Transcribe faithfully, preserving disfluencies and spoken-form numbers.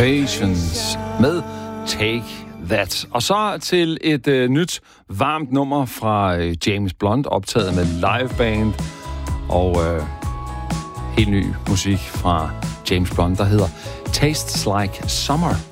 Patience med Take That. Og så til et øh, nyt, varmt nummer fra øh, James Blunt, optaget med liveband, og øh, helt ny musik fra James Blunt, der hedder Tastes Like Summer.